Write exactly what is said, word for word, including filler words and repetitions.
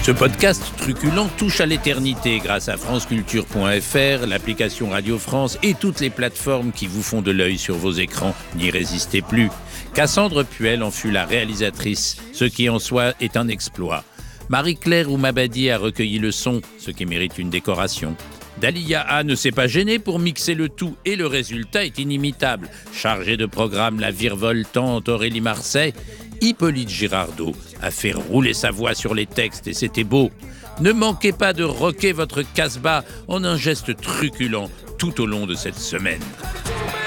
Ce podcast truculent touche à l'éternité grâce à franceculture point f r, l'application Radio France et toutes les plateformes qui vous font de l'œil sur vos écrans. N'y résistez plus. Cassandre Puel en fut la réalisatrice, ce qui en soi est un exploit. Marie-Claire Oumabadi a recueilli le son, ce qui mérite une décoration. Dalia A ne s'est pas gênée pour mixer le tout et le résultat est inimitable. Chargée de programme, la virevoltante Aurélie Marseille, Hippolyte Girardot a fait rouler sa voix sur les textes et c'était beau. Ne manquez pas de rocker votre casbah en un geste truculent tout au long de cette semaine.